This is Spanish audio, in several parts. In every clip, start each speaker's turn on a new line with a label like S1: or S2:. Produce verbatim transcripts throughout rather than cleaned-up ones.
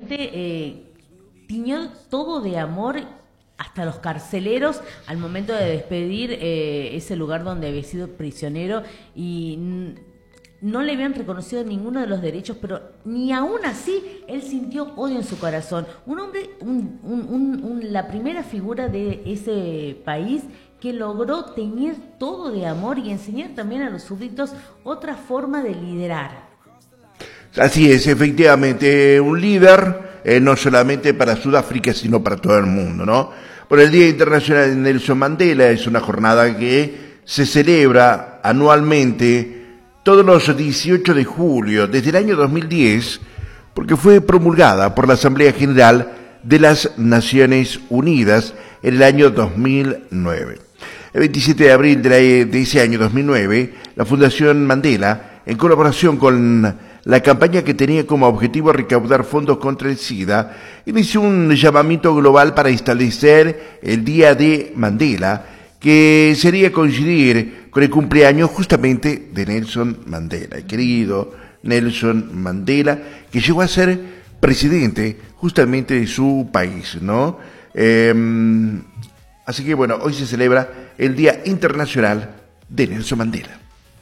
S1: realmente eh, tiñó todo de amor, hasta los carceleros, al momento de despedir eh, ese lugar donde había sido prisionero, y no le habían reconocido ninguno de los derechos, pero ni aún así él sintió odio en su corazón. Un hombre, un, un, un, un, la primera figura de ese país que logró teñir todo de amor y enseñar también a los súbditos otra forma de liderar.
S2: Así es, efectivamente, un líder, eh, no solamente para Sudáfrica, sino para todo el mundo, ¿no? Por el Día Internacional de Nelson Mandela es una jornada que se celebra anualmente todos los dieciocho de julio, desde el año dos mil diez, porque fue promulgada por la Asamblea General de las Naciones Unidas en el año dos mil nueve. El veintisiete de abril de, la, de ese año dos mil nueve, la Fundación Mandela, en colaboración con la campaña que tenía como objetivo recaudar fondos contra el SIDA, inició un llamamiento global para establecer el Día de Mandela, que sería coincidir con el cumpleaños justamente de Nelson Mandela, el querido Nelson Mandela, que llegó a ser presidente justamente de su país, ¿no? Eh, así que bueno, hoy se celebra el Día Internacional de Nelson Mandela.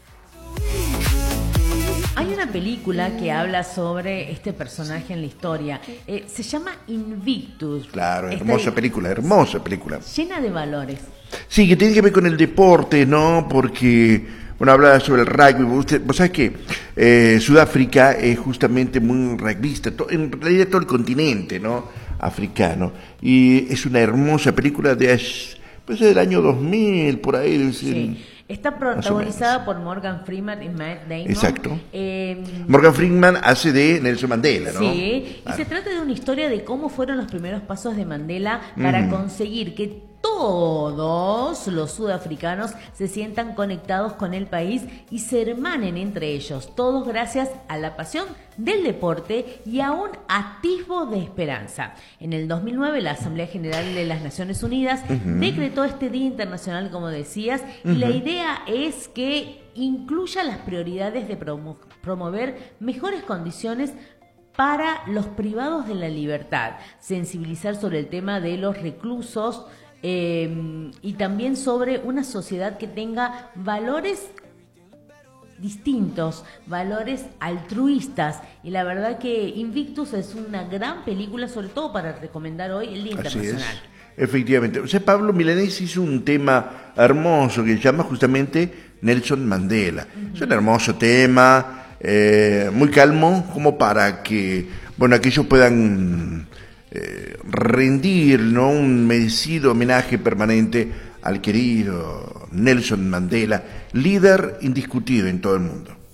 S1: Hay una película que habla sobre este personaje en la historia. Eh, se llama Invictus.
S2: Claro, hermosa película, hermosa película.
S1: Llena de valores.
S2: Sí, que tiene que ver con el deporte, ¿no? Porque, bueno, habla sobre el rugby. Usted, vos sabés que eh, Sudáfrica es justamente muy rugbyista, to, en realidad todo el continente, ¿no? Africano. Y es una hermosa película de, pues, del año dos mil, por ahí. Debe ser,
S1: sí. Está protagonizada por Morgan Freeman y Matt Damon.
S2: Exacto.
S1: Eh,
S2: Morgan Freeman hace de Nelson Mandela, ¿no?
S1: Sí,
S2: claro.
S1: Y se trata de una historia de cómo fueron los primeros pasos de Mandela para mm. conseguir que todos los sudafricanos se sientan conectados con el país y se hermanen entre ellos, todos gracias a la pasión del deporte y a un atisbo de esperanza. En el dos mil nueve, la Asamblea General de las Naciones Unidas uh-huh. decretó este Día Internacional, como decías, uh-huh. y la idea es que incluya las prioridades de promo- promover mejores condiciones para los privados de la libertad, sensibilizar sobre el tema de los reclusos, Eh, y también sobre una sociedad que tenga valores distintos, valores altruistas. Y la verdad que Invictus es una gran película, sobre todo para recomendar hoy el Día Internacional.
S2: Así es, efectivamente. O sea, Pablo Milanés hizo un tema hermoso que se llama justamente Nelson Mandela. Uh-huh. Es un hermoso tema, eh, muy calmo, como para que, bueno, aquellos puedan Eh, rendir, ¿no?, un merecido homenaje permanente al querido Nelson Mandela, líder indiscutido en todo el mundo.